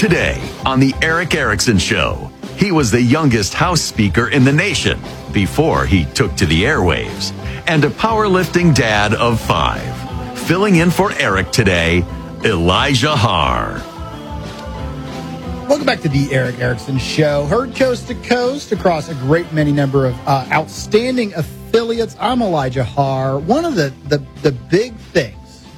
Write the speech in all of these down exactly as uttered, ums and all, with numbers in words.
Today on The Erick Erickson Show, he was the youngest House Speaker in the nation before he took to the airwaves, and a powerlifting dad of five. Filling in for Eric today, Elijah Haar. Welcome back to The Erick Erickson Show. Heard coast to coast across a great many number of uh, outstanding affiliates. I'm Elijah Haar. One of the, the, the big things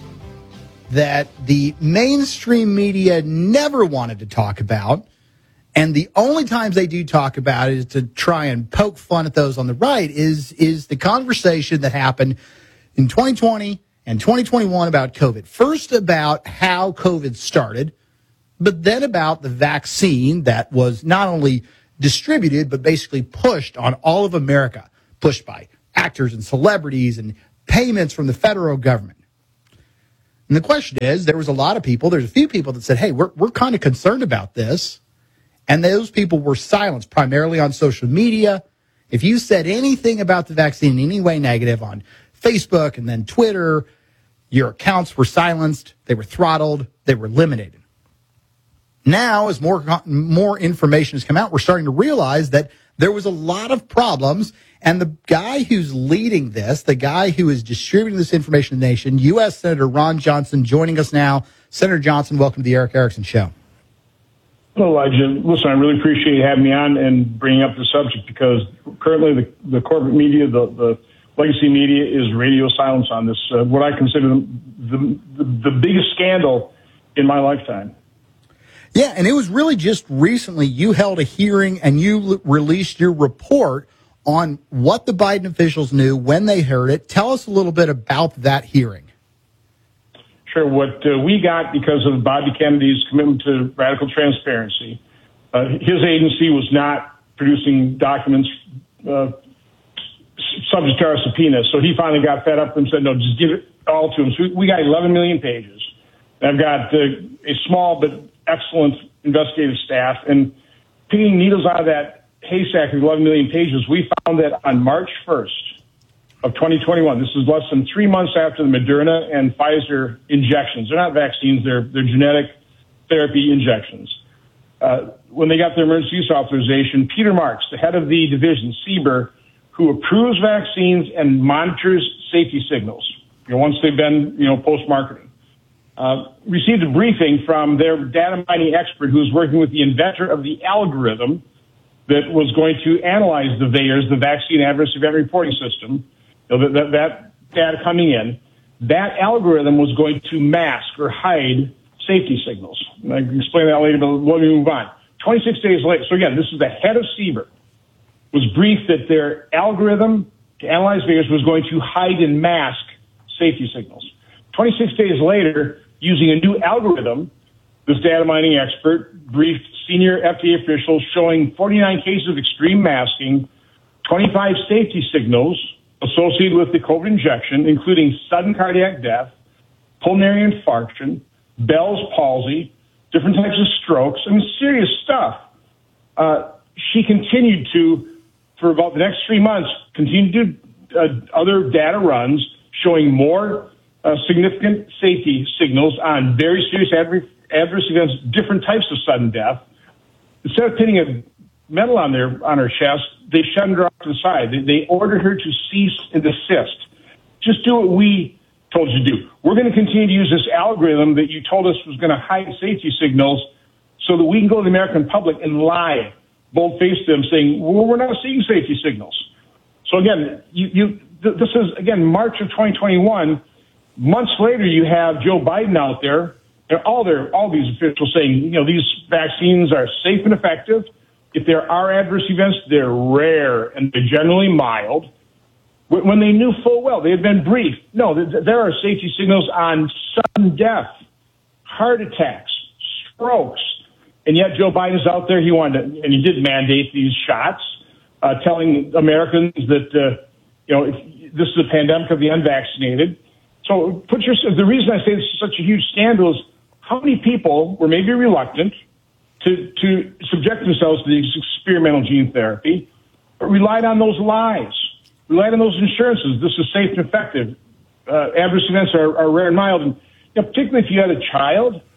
that the mainstream media never wanted to talk about, and the only times they do talk about it is to try and poke fun at those on the right, is, is the conversation that happened in twenty twenty and twenty twenty-one about COVID. First about how COVID started, but then about the vaccine that was not only distributed, but basically pushed on all of America, pushed by actors and celebrities and payments from the federal government. And the question is, there was a lot of people, there's a few people that said, hey, we're we're kind of concerned about this. And those people were silenced primarily on social media. If you said anything about the vaccine in any way negative on Facebook and then Twitter, your accounts were silenced, they were throttled, they were eliminated. Now, as more more information has come out, we're starting to realize that there was a lot of problems, and the guy who's leading this, the guy who is distributing this information to the nation, U S Senator Ron Johnson, joining us now. Senator Johnson, welcome to the Erick Erickson Show. Well, Elijah, listen, I really appreciate you having me on and bringing up the subject, because currently the, the corporate media, the, the legacy media, is radio silence on this, uh, what I consider the, the, the biggest scandal in my lifetime. Yeah, and it was really just recently you held a hearing and you l- released your report on what the Biden officials knew when they heard it. Tell us a little bit about that hearing. Sure. What uh, we got because of Bobby Kennedy's commitment to radical transparency, uh, his agency was not producing documents uh, subject to our subpoena. So he finally got fed up and said, no, just give it all to him. So we got eleven million pages. I've got uh, a small but excellent investigative staff, and picking needles out of that haystack of eleven million pages, we found that on March first of twenty twenty-one, this is less than three months after the Moderna and Pfizer injections. They're not vaccines, they're, they're genetic therapy injections. Uh, when they got their emergency use authorization, Peter Marks, the head of the division, CBER, who approves vaccines and monitors safety signals, you know, once they've been, you know, post-marketing, Uh, received a briefing from their data mining expert who was working with the inventor of the algorithm that was going to analyze the V A E R S, the Vaccine Adverse Event Reporting System, you know, that, that, that data coming in. That algorithm was going to mask or hide safety signals. And I can explain that later, but let me move on. twenty-six days later, so again, this is the head of CBER, was briefed that their algorithm to analyze V A E R S was going to hide and mask safety signals. twenty-six days later, using a new algorithm, this data mining expert briefed senior F D A officials showing forty-nine cases of extreme masking, twenty-five safety signals associated with the COVID injection, including sudden cardiac death, pulmonary infarction, Bell's palsy, different types of strokes, I mean, serious stuff. Uh, she continued to, for about the next three months, continue to do uh, other data runs showing more Uh, significant safety signals on very serious adver- adverse events, different types of sudden death. Instead of pinning a medal on their on her chest, they shunned her off to the side. They, they ordered her to cease and desist. Just do what we told you to do. We're going to continue to use this algorithm that you told us was going to hide safety signals so that we can go to the American public and lie, bold-face them, saying, well, we're not seeing safety signals. So again, you, you th- this is, again, March of twenty twenty-one. Months later, you have Joe Biden out there, and all their all these officials saying, you know, these vaccines are safe and effective. If there are adverse events, they're rare and they're generally mild. When they knew full well, they had been briefed. No, there are safety signals on sudden death, heart attacks, strokes, and yet Joe Biden's out there. He wanted to, and he did mandate these shots, uh, telling Americans that uh, you know if, this is a pandemic of the unvaccinated. So put your, the reason I say this is such a huge scandal is how many people were maybe reluctant to, to subject themselves to these experimental gene therapy, but relied on those lies, relied on those assurances. This is safe and effective. Uh, adverse events are, are rare and mild. And you know, particularly if you had a child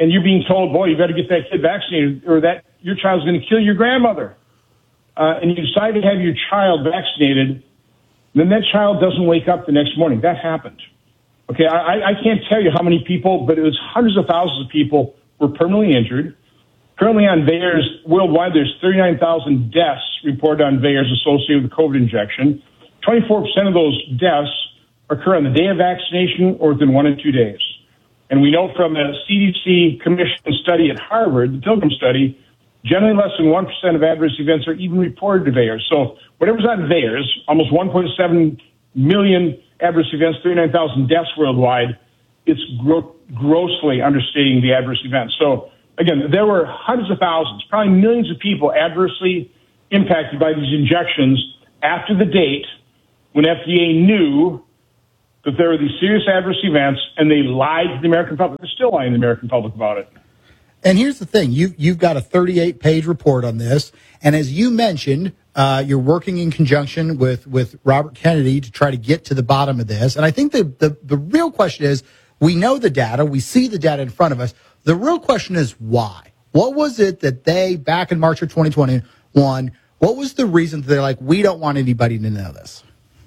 and you're being told, boy, you better get that kid vaccinated or that your child's going to kill your grandmother. Uh, and you decide to have your child vaccinated, then that child doesn't wake up the next morning. That happened. Okay, I, I can't tell you how many people, but it was hundreds of thousands of people were permanently injured. Currently on VAERS, worldwide, there's thirty-nine thousand deaths reported on VAERS associated with the COVID injection. twenty-four percent of those deaths occur on the day of vaccination or within one and two days. And we know from a C D C commission study at Harvard, the Pilgrim study, generally less than one percent of adverse events are even reported to VAERS. So whatever's on VAERS, almost one point seven million adverse events, thirty-nine thousand deaths worldwide, it's gro- grossly understating the adverse events. So again, there were hundreds of thousands, probably millions of people adversely impacted by these injections after the date when F D A knew that there were these serious adverse events, and they lied to the American public. They're still lying to the American public about it. And here's the thing. You've, you've got a thirty-eight page report on this, and as you mentioned, uh, you're working in conjunction with, with Robert Kennedy to try to get to the bottom of this. And I think the, the, the real question is, we know the data, we see the data in front of us. The real question is why? What was it that they, back in March of twenty twenty-one, what was the reason that they're like, we don't want anybody to know this?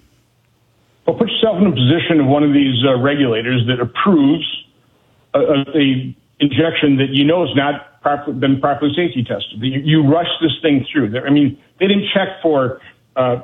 Well, put yourself in a position of one of these uh, regulators that approves a, a, a injection that you know has not proper, been properly safety tested. You, you rush this thing through. I mean, they didn't check for uh,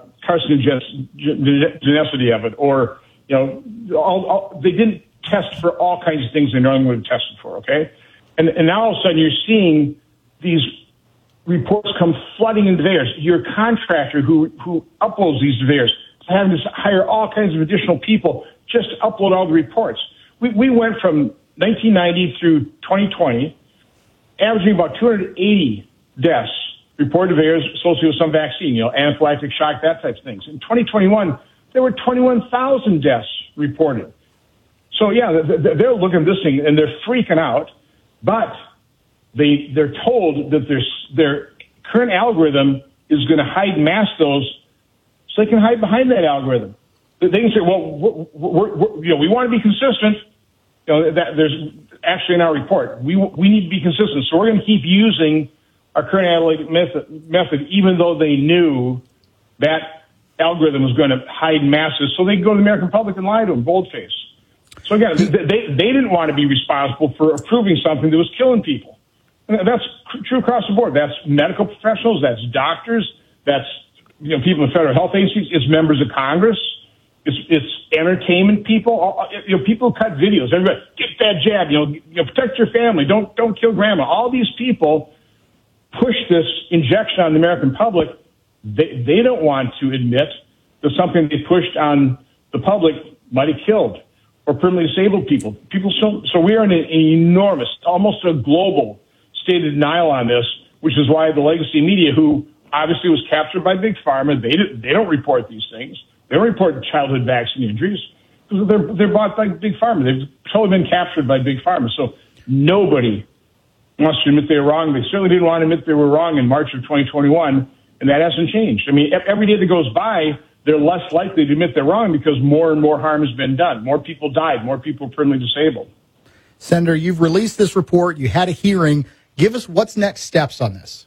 carcinogenicity of it, or you know, all, all, they didn't test for all kinds of things they normally would have tested for. Okay, and and now all of a sudden you're seeing these reports come flooding into VAERS. Your contractor who who uploads these to VAERS having to hire all kinds of additional people just to upload all the reports. We, we went from nineteen ninety through twenty twenty, averaging about two hundred eighty deaths reported to VAERS associated with some vaccine, you know, anaphylactic shock, that type of things. In twenty twenty-one, there were twenty-one thousand deaths reported. So, yeah, they're looking at this thing, and they're freaking out, but they, they're told that their, their current algorithm is going to hide and mask those so they can hide behind that algorithm. They can say, well, we're, we're, we're, you know, we want to be consistent. You know, that there's actually in our report, we we need to be consistent. So we're going to keep using our current analytic method, method, even though they knew that algorithm was going to hide masses, so they could go to the American public and lie to them, boldface. So again, they, they they didn't want to be responsible for approving something that was killing people. And that's true across the board. That's medical professionals, that's doctors, that's you know people in federal health agencies, it's members of Congress. It's, it's entertainment people. All, you know, people cut videos. Everybody get that jab. You know, you know, protect your family. Don't don't kill grandma. All these people push this injection on the American public. They they don't want to admit that something they pushed on the public might have killed or permanently disabled people. People. So so we are in an enormous, almost a global state of denial on this, which is why the legacy media, who obviously was captured by Big Pharma, they did, they don't report these things. They don't report childhood vaccine injuries because they're, they're bought by Big Pharma. They've totally been captured by Big Pharma. So nobody wants to admit they were wrong. They certainly didn't want to admit they were wrong in March of twenty twenty-one, and that hasn't changed. I mean, every day that goes by, they're less likely to admit they're wrong because more and more harm has been done. More people died. More people are permanently disabled. Senator, you've released this report. You had a hearing. Give us what's next steps on this.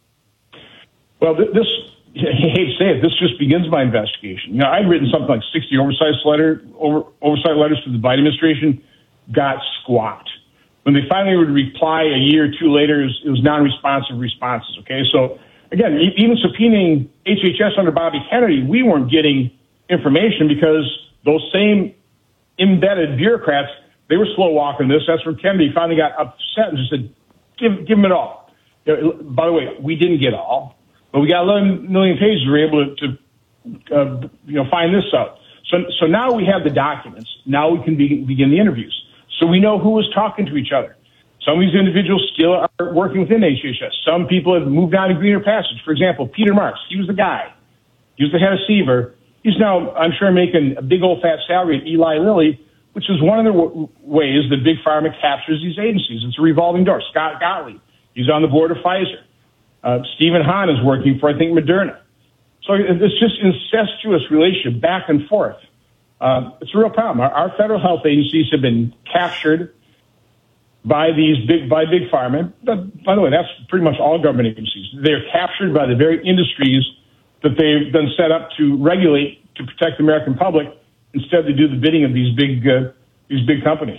Well, this... I hate to say it, this just begins my investigation. You know, I'd written something like sixty oversight letter, over, oversight letters to the Biden administration, got squat. When they finally would reply a year or two later, it was, it was non-responsive responses, okay? So, again, even subpoenaing H H S under Bobby Kennedy, we weren't getting information because those same embedded bureaucrats, they were slow walking this. That's where Kennedy finally got upset and just said, give, give them it all. You know, by the way, we didn't get all. But we got eleven million pages. We were able to, to uh, you know, find this out. So, so now we have the documents. Now we can be, begin the interviews. So we know who was talking to each other. Some of these individuals still are working within H H S. Some people have moved on to greener pastures. For example, Peter Marks. He was the guy. He was the head of C B E R. He's now, I'm sure, making a big old fat salary at Eli Lilly, which is one of the w- ways that Big Pharma captures these agencies. It's a revolving door. Scott Gottlieb. He's on the board of Pfizer. Uh, Stephen Hahn is working for, I think, Moderna. So it's just incestuous relationship back and forth. Uh, it's a real problem. Our, our federal health agencies have been captured by these big, by big pharma. But, by the way, that's pretty much all government agencies. They're captured by the very industries that they've been set up to regulate to protect the American public. Instead, they do the bidding of these big, uh, these big companies.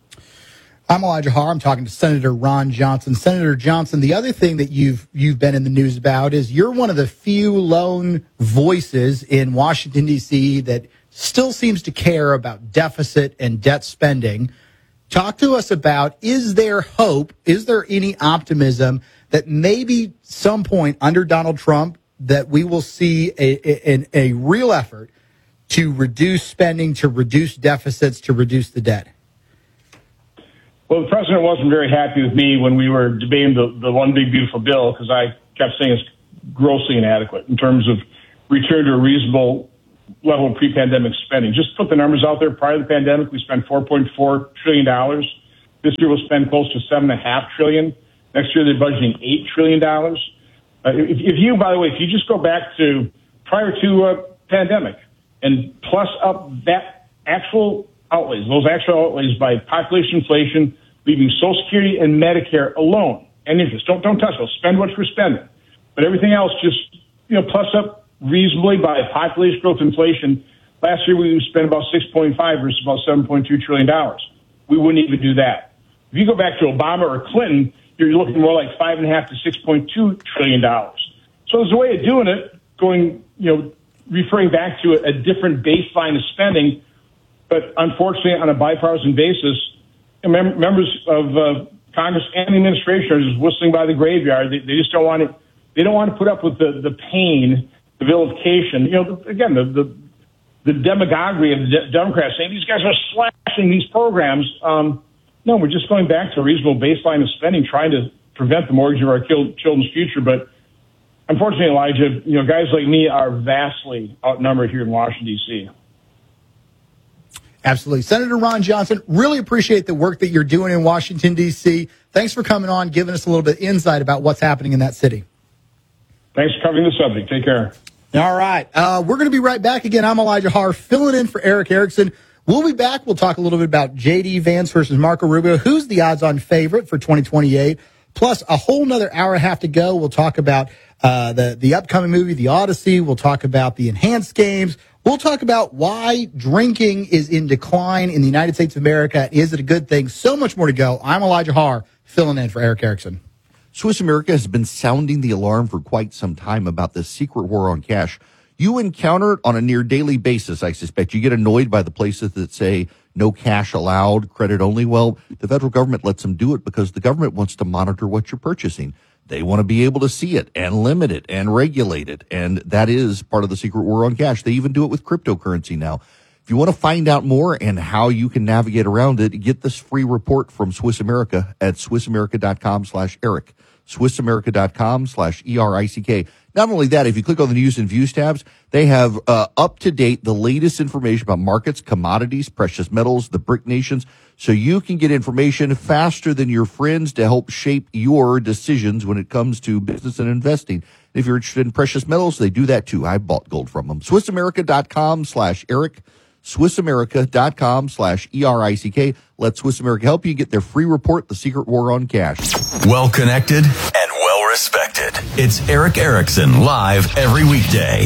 I'm Elijah Har. I'm talking to Senator Ron Johnson. Senator Johnson, the other thing that you've you've been in the news about is you're one of the few lone voices in Washington, D C that still seems to care about deficit and debt spending. Talk to us about, is there hope, is there any optimism that maybe some point under Donald Trump that we will see a, a, a real effort to reduce spending, to reduce deficits, to reduce the debt? Well, the president wasn't very happy with me when we were debating the, the one big beautiful bill, because I kept saying it's grossly inadequate in terms of return to a reasonable level of pre-pandemic spending. Just put the numbers out there. Prior to the pandemic, we spent four point four trillion dollars. This year we'll spend close to seven point five trillion dollars. Next year they're budgeting eight trillion dollars. Uh, if, if you, by the way, if you just go back to prior to uh, pandemic and plus up that actual outlays, those actual outlays by population inflation, leaving Social Security and Medicare alone, and interest. Don't don't touch those. Spend what you're spending. But everything else, just, you know, plus up reasonably by population growth inflation. Last year we spent about six point five versus about seven point two trillion dollars. We wouldn't even do that. If you go back to Obama or Clinton, you're looking more like five and a half to six point two trillion dollars. So there's a way of doing it, going, you know, referring back to a, a different baseline of spending. But unfortunately, on a bipartisan basis, mem- members of uh, Congress and the administration are just whistling by the graveyard. They, they just don't want to. They don't want to put up with the, the pain, the vilification. You know, again, the the, the demagoguery of the de- Democrats saying these guys are slashing these programs. Um, no, we're just going back to a reasonable baseline of spending, trying to prevent the mortgage of our children's future. But unfortunately, Elijah, you know, guys like me are vastly outnumbered here in Washington, D C Absolutely. Senator Ron Johnson, really appreciate the work that you're doing in Washington, D C Thanks for coming on, giving us a little bit of insight about what's happening in that city. Thanks for covering the subject. Take care. All right. Uh, we're going to be right back again. I'm Elijah Har, filling in for Eric Erickson. We'll be back. We'll talk a little bit about J D Vance versus Marco Rubio. Who's the odds-on favorite for twenty twenty-eight? Plus, a whole nother hour and a half to go. We'll talk about uh, the, the upcoming movie, The Odyssey. We'll talk about the enhanced games. We'll talk about why drinking is in decline in the United States of America. Is it a good thing? So much more to go. I'm Elijah Har, filling in for Eric Erickson. Swiss America has been sounding the alarm for quite some time about this secret war on cash. You encounter it on a near daily basis, I suspect. You get annoyed by the places that say no cash allowed, credit only. Well, the federal government lets them do it because the government wants to monitor what you're purchasing. They want to be able to see it and limit it and regulate it. And that is part of the secret war on cash. They even do it with cryptocurrency now. If you want to find out more and how you can navigate around it, get this free report from Swiss America at SwissAmerica.com slash Eric. SwissAmerica.com slash E R I C K. Not only that, if you click on the News and Views tabs, they have uh, up-to-date, the latest information about markets, commodities, precious metals, the BRIC nations, so you can get information faster than your friends to help shape your decisions when it comes to business and investing. If you're interested in precious metals, they do that too. I bought gold from them. SwissAmerica.com slash Eric. SwissAmerica.com slash E R I C K. Let Swiss America help you get their free report, The Secret War on Cash. Well connected and well respected. It's Eric Erickson live every weekday.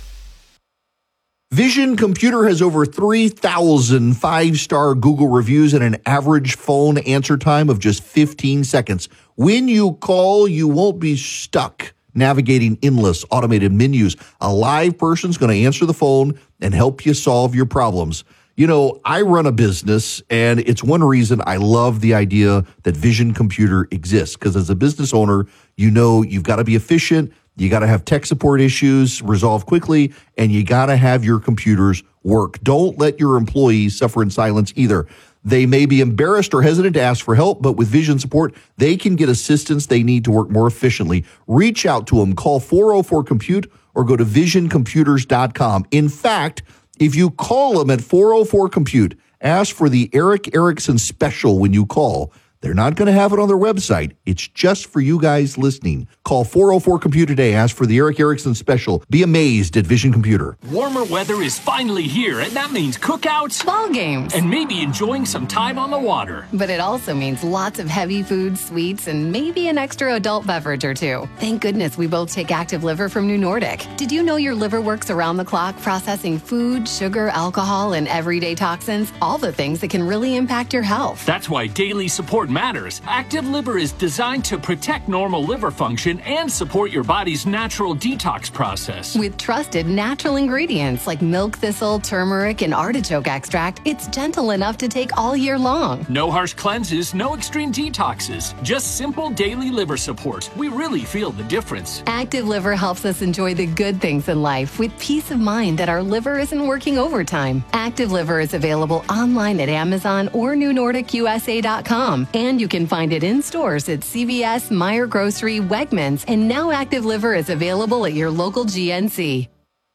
Vision Computer has over three thousand five-star Google reviews and an average phone answer time of just fifteen seconds. When you call, you won't be stuck navigating endless automated menus. A live person's going to answer the phone and help you solve your problems. You know, I run a business, and it's one reason I love the idea that Vision Computer exists, because as a business owner, you know you've got to be efficient, you got to have tech support issues resolved quickly, and you got to have your computers work. Don't let your employees suffer in silence either. They may be embarrassed or hesitant to ask for help, but with Vision support, they can get assistance they need to work more efficiently. Reach out to them. Call four oh four compute or go to vision computers dot com. In fact, if you call them at four oh four compute, ask for the Eric Erickson special when you call. They're not going to have it on their website. It's just for you guys listening. Call four oh four computer today. Ask for the Eric Erickson special. Be amazed at Vision Computer. Warmer weather is finally here, and that means cookouts, ball games, and maybe enjoying some time on the water. But it also means lots of heavy foods, sweets, and maybe an extra adult beverage or two. Thank goodness we both take Active Liver from New Nordic. Did you know your liver works around the clock processing food, sugar, alcohol, and everyday toxins? All the things that can really impact your health. That's why daily support matters. Active Liver is designed to protect normal liver function and support your body's natural detox process. With trusted natural ingredients like milk thistle, turmeric, and artichoke extract, it's gentle enough to take all year long. No harsh cleanses, no extreme detoxes, just simple daily liver support. We really feel the difference. Active Liver helps us enjoy the good things in life with peace of mind that our liver isn't working overtime. Active Liver is available online at Amazon or new nordic u s a dot com, and you can find it in stores at C V S, Meijer Grocery, Wegmans, and now Active Liver is available at your local G N C.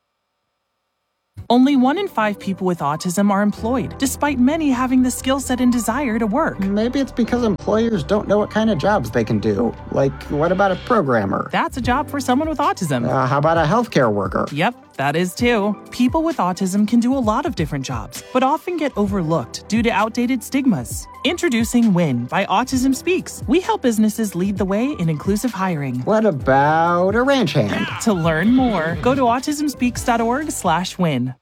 Only one in five people with autism are employed, despite many having the skill set and desire to work. Maybe it's because employers don't know what kind of jobs they can do. Like, what about a programmer? That's a job for someone with autism. Uh, how about a healthcare worker? Yep, that is too. People with autism can do a lot of different jobs, but often get overlooked due to outdated stigmas. Introducing WIN by Autism Speaks. We help businesses lead the way in inclusive hiring. What about a ranch hand? To learn more, go to autism speaks dot org slash win.